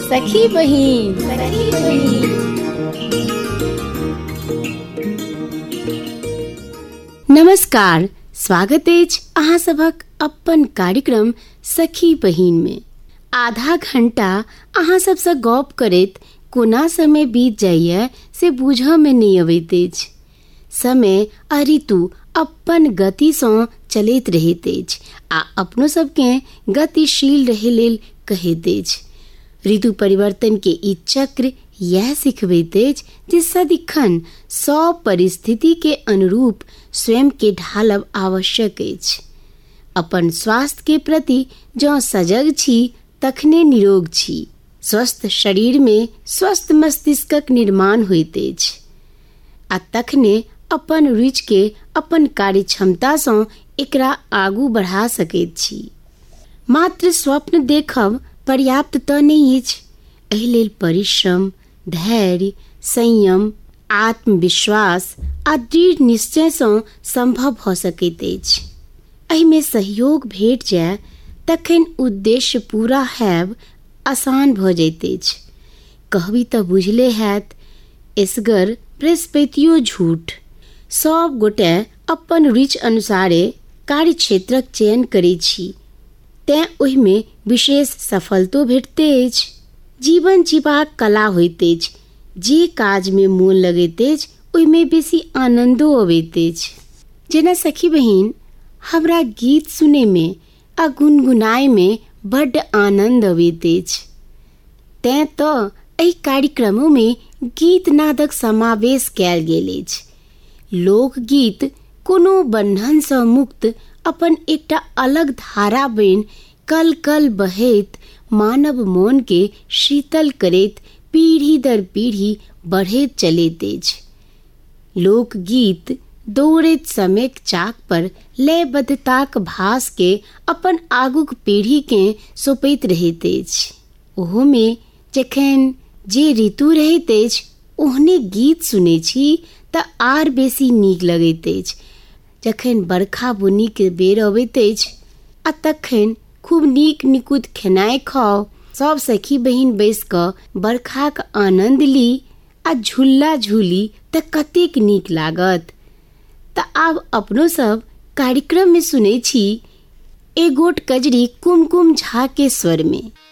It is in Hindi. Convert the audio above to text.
सखी बहिन। नमस्कार, स्वागत अछि अहाँ सभक अपन कार्यक्रम सखी बहिन में। आधा घंटा अहाँ सबसँ गप करैत कोना समय बीत जाइए से बुझऽ में नहीं अबैत अछि। समय आ ऋतु अपन गतिसँ चलैत रहैत अछि आ अपनो सबके गतिशील रहे लेल कहैत अछि। ऋतु परिवर्तन के ई चक्र यह सिखबैत अछि जे सदिखन सब परिस्थिति के अनुरूप स्वयं के ढालब आवश्यक अछि। अपन स्वास्थ्य के प्रति जँ सजग छी तखने निरोग छी। स्वस्थ शरीर में स्वस्थ मस्तिष्कक निर्माण होइत अछि आ तखने अपन रुचि के अपन कार्य क्षमता सँ एकरा आगू बढ़ा सकैत छी। मात्र स्वप्न देखब पर्याप्त तऽ नहीं अछि। एहि लेल परिश्रम, धैर्य, संयम, आत्मविश्वास आ दृढ़ निश्चय सँ संभव भऽ सकैत अछि। एहि में सहयोग भेट जाय तखन उद्देश्य पूरा हैब आसान भऽ जाइत अछि। कहबी तऽ बुझले हैत, एसगर बृहस्पतियो झूठ। सब गोटे अपन रुचि अनुसारे कार्य क्षेत्रक चयन करैत छी, तें ओहि में विशेष सफलतो भेटते अछि। जीवन जीबाक कला होइत अछि। जे काज में मोन लगैत अछि ओहि में बेसी आनंदो अबैत अछि। जेना सखी बहिन, हमरा गीत सुने में आ गुनगुनाय में बड्ड आनंद अबैत अछि। तें तऽ एहि कार्यक्रमों में गीत नादक समावेश कयल गेल अछि। लोकगीत कोनो बंधन सँ मुक्त अपन एकटा अलग धारा बनि कल कल बहैत मानव मन के शीतल करैत पीढ़ी दर पीढ़ी बढ़ैत चलैत अछि। लोकगीत दौड़ैत समयक चाक पर लयबद्धताक भास के अपन आगूक पीढ़ी के सौंपैत रहैत अछि। ओहो में जखन जे ऋतु रहैत अछि ओहने गीत सुनै छी तऽ आर बेसी नीक लगैत अछि। जखन बरखा बुन्नी के बेर अबैत अछि आ तखन खूब नीक निकुत खेनाइ खाओ, सब सखी बहिन बैस कऽ बरखाक आनंद ली आ झूला झूली तऽ कतेक नीक लागत। तऽ आब अपनो सब कार्यक्रम में सुनै छी एगोट कजरी कुमकुम झा के स्वर में।